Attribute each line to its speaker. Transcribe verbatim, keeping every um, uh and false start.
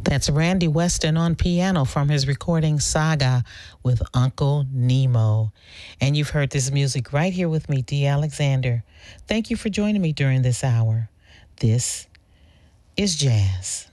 Speaker 1: That's Randy Weston on piano from his recording Saga with Uncle Nemo. And you've heard this music right here with me, Dee Alexander. Thank you for joining me during this hour. This is Jazz.